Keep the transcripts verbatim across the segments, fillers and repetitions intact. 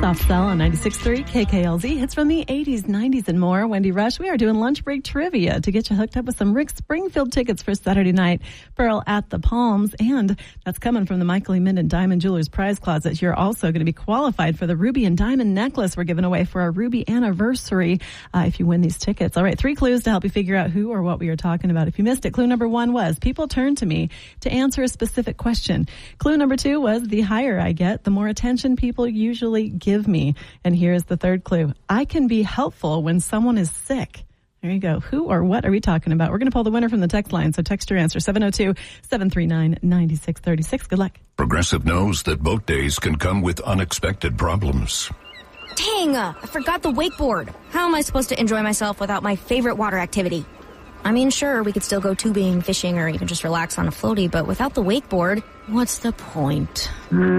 Soft Cell on ninety-six point three K K L Z. Hits from the eighties, nineties, and more. Wendy Rush. We are doing lunch break trivia to get you hooked up with some Rick Springfield tickets for Saturday night, Pearl at the Palms. And that's coming from the Michael E. Minden Diamond Jewelers Prize Closet. You're also going to be qualified for the Ruby and Diamond necklace we're giving away for our Ruby anniversary uh, if you win these tickets. All right, three clues to help you figure out who or what we are talking about. If you missed it, clue number one was people turn to me to answer a specific question. Clue number two was the higher I get, the more attention people usually give me. And here's the third clue. I can be helpful when someone is sick. There you go. Who or what are we talking about? We're going to pull the winner from the text line. So text your answer, seven oh two, seven three nine, nine six three six. Good luck. Progressive knows that boat days can come with unexpected problems. Dang, uh, I forgot the wakeboard. How am I supposed to enjoy myself without my favorite water activity? I mean, sure, we could still go tubing, fishing, or even just relax on a floaty, but without the wakeboard, what's the point?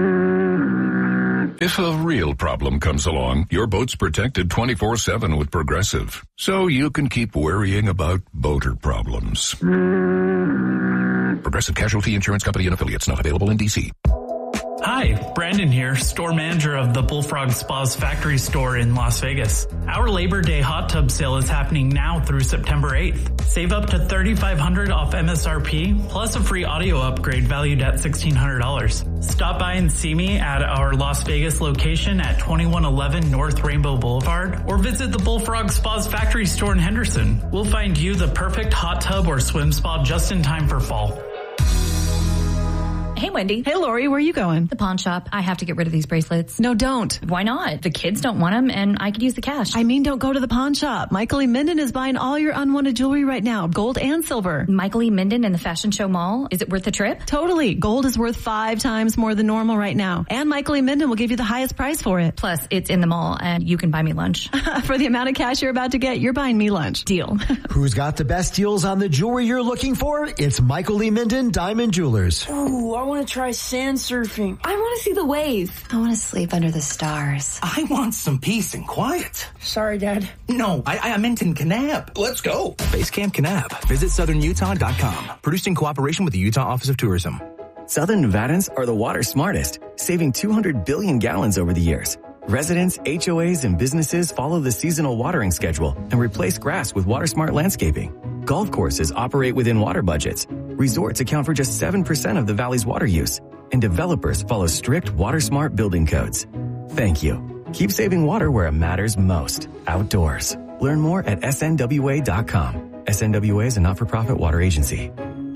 If a real problem comes along, your boat's protected twenty-four seven with Progressive. So you can keep worrying about boater problems. Progressive Casualty Insurance Company and Affiliates, not available in D C. Hi, Brandon here, store manager of the Bullfrog Spas factory store in Las Vegas. Our Labor Day hot tub sale is happening now through September eighth. Save up to thirty-five hundred dollars off M S R P, plus a free audio upgrade valued at sixteen hundred dollars. Stop by and see me at our Las Vegas location at twenty-one eleven North Rainbow Boulevard, or visit the Bullfrog Spas factory store in Henderson. We'll find you the perfect hot tub or swim spa just in time for fall. Hey, Wendy. Hey, Lori, where are you going? The pawn shop. I have to get rid of these bracelets. No, don't. Why not? The kids don't want them, and I could use the cash. I mean, don't go to the pawn shop. Michael E. Minden is buying all your unwanted jewelry right now, gold and silver. Michael E. Minden in the Fashion Show Mall? Is it worth the trip? Totally. Gold is worth five times more than normal right now. And Michael E. Minden will give you the highest price for it. Plus, it's in the mall, and you can buy me lunch. For the amount of cash you're about to get, you're buying me lunch. Deal. Who's got the best deals on the jewelry you're looking for? It's Michael E. Minden Diamond Jewelers. Ooh, I want to try sand surfing. I want to see the waves. I want to sleep under the stars. I want some peace and quiet. Sorry, Dad. No, I, I meant in Kanab. Let's go. Base Camp Kanab. Visit southern utah dot com. Produced in cooperation with the Utah Office of Tourism. Southern Nevadans are the water smartest, saving two hundred billion gallons over the years. Residents, H O As, and businesses follow the seasonal watering schedule and replace grass with water-smart landscaping. Golf courses operate within water budgets. Resorts account for just seven percent of the valley's water use. And developers follow strict water-smart building codes. Thank you. Keep saving water where it matters most. Outdoors. Learn more at S N W A dot com. S N W A is a not-for-profit water agency.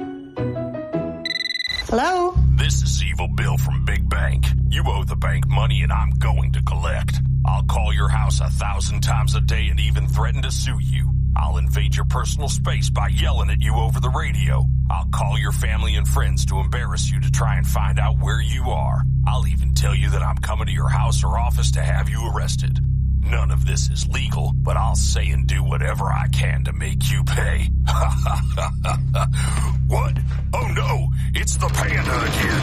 Hello? This is Evil Bill from Big Bank. You owe the bank money and I'm going to collect. I'll call your house a thousand times a day and even threaten to sue you. I'll invade your personal space by yelling at you over the radio. I'll call your family and friends to embarrass you to try and find out where you are. I'll even tell you that I'm coming to your house or office to have you arrested. None of this is legal, but I'll say and do whatever I can to make you pay. What? Oh no, it's the Panda again.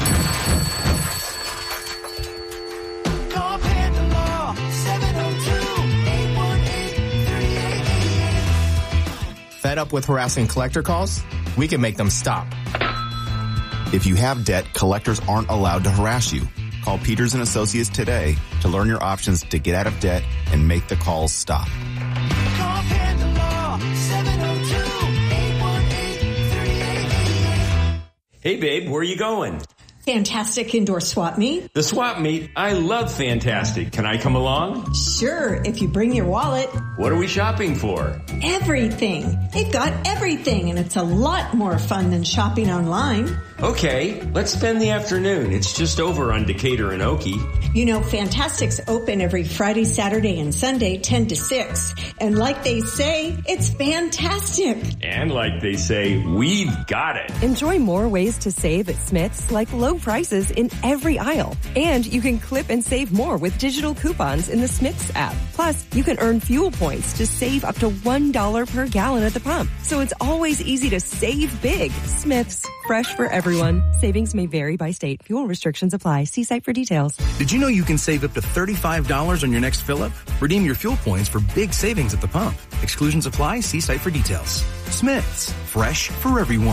Call Panda Law, seven oh two, eight one eight, three eight eight eight. Fed up with harassing collector calls? We can make them stop. If you have debt, collectors aren't allowed to harass you. Call Peters and Associates today to learn your options to get out of debt and make the calls stop. Call Panda Law, seven oh two, eight one eight, three eight eight eight. Hey babe, where are you going? Fantastic Indoor Swap Meet. The Swap Meet? I love Fantastic. Can I come along? Sure, if you bring your wallet. What are we shopping for? Everything. They've got everything, and it's a lot more fun than shopping online. Okay, let's spend the afternoon. It's just over on Decatur and Okie. You know, Fantastic's open every Friday, Saturday, and Sunday, ten to six. And like they say, it's fantastic. And like they say, we've got it. Enjoy more ways to save at Smith's, like low prices in every aisle. And you can clip and save more with digital coupons in the Smith's app. Plus, you can earn fuel points to save up to one dollar per gallon at the pump. So it's always easy to save big. Smith's, fresh for everyone. Savings may vary by state. Fuel restrictions apply. See site for details. Did you know you can save up to thirty-five dollars on your next fill-up? Redeem your fuel points for big savings at the pump. Exclusions apply. See site for details. Smith's, fresh for everyone.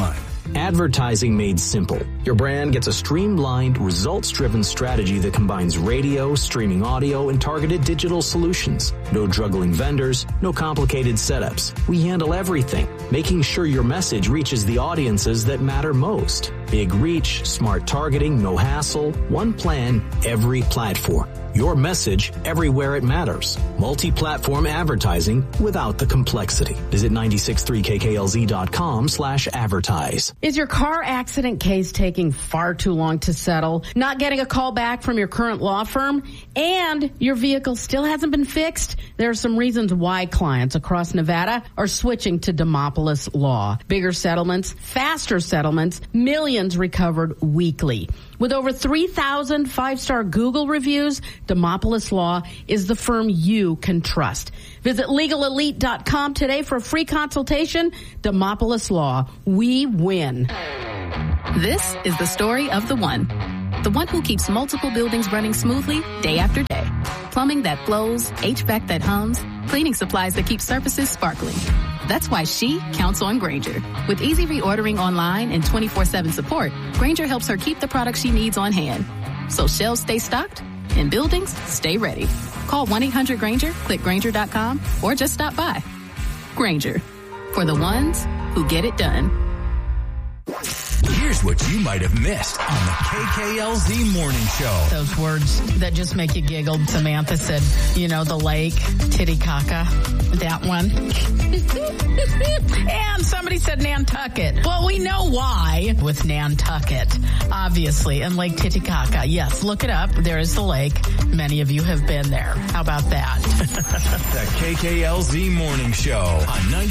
Advertising made simple. Your brand gets a streamlined, results-driven strategy that combines radio, streaming audio, and targeted digital solutions. No juggling vendors, no complicated setups. We handle everything, making sure your message reaches the audiences that matter most. Big reach, smart targeting, no hassle, one plan, every platform. Your message everywhere it matters. Multi-platform advertising without the complexity. Visit nine six three K K L Z dot com slash advertise. Is your car accident case taking far too long to settle? Not getting a call back from your current law firm? And your vehicle still hasn't been fixed? There are some reasons why clients across Nevada are switching to Demopolis Law. Bigger settlements, faster settlements, millions recovered weekly. With over three thousand five-star Google reviews, Demopolis Law is the firm you can trust. Visit legal elite dot com today for a free consultation. Demopolis Law. We win. This is the story of the one. The one who keeps multiple buildings running smoothly day after day. Plumbing that flows, H V A C that hums, cleaning supplies that keep surfaces sparkling. That's why she counts on Grainger. With easy reordering online and twenty-four seven support, Grainger helps her keep the products she needs on hand. So shelves stay stocked and buildings stay ready. Call one eight hundred Grainger, click Grainger dot com, or just stop by. Grainger, for the ones who get it done. Here's what you might have missed on the K K L Z Morning Show. Those words that just make you giggle. Samantha said, you know, the lake, Titicaca, that one. And somebody said Nantucket. Well, we know why with Nantucket, obviously, and Lake Titicaca. Yes, look it up. There is the lake. Many of you have been there. How about that? The K K L Z Morning Show on ninety